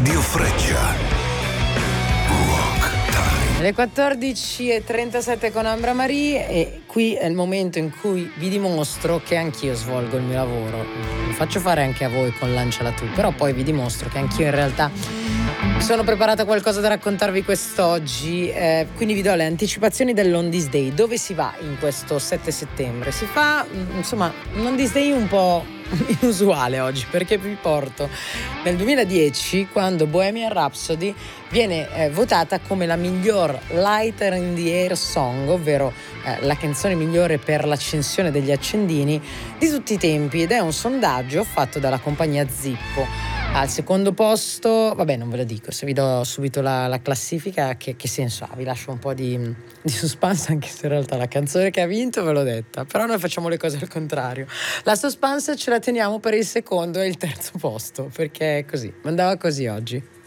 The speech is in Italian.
Radio Freccia. Alle 14:37 con Ambra Marie, e qui è il momento in cui vi dimostro che anch'io svolgo il mio lavoro. Lo faccio fare anche a voi con Lanciala Tu, però poi vi dimostro che anch'io in realtà sono preparata qualcosa da raccontarvi quest'oggi, quindi vi do le anticipazioni dell'On-This Day. Dove si va in questo 7 settembre? Si fa, insomma, un On-This Day un po' inusuale oggi, perché vi porto nel 2010, quando Bohemian Rhapsody viene votata come la miglior Lighter in the Air song, ovvero la canzone migliore per l'accensione degli accendini di tutti i tempi, ed è un sondaggio fatto dalla compagnia Zippo. Al secondo posto, vabbè, non ve lo dico, se vi do subito la classifica, che senso ha? Vi lascio un po' di suspense, anche se in realtà la canzone che ha vinto ve l'ho detta, però noi facciamo le cose al contrario. La suspense ce la teniamo per il secondo e il terzo posto, perché è così, andava così oggi.